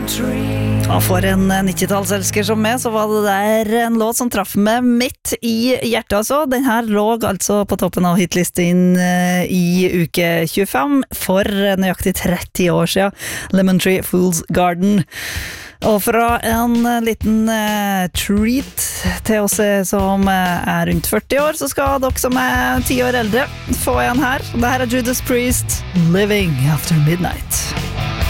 Ja, for en 90-tallselsker som meg, så var det der en låt som traff meg midt i hjertet altså. Den her lå altså på toppen av hitlisten i uke 25 for nøyaktig 30 år siden. Lemon Tree Fool's Garden. Og fra en liten treat til oss som er rundt 40 år, så skal dere som er 10 år eldre få en her. Det her er Judas Priest, Living After Midnight.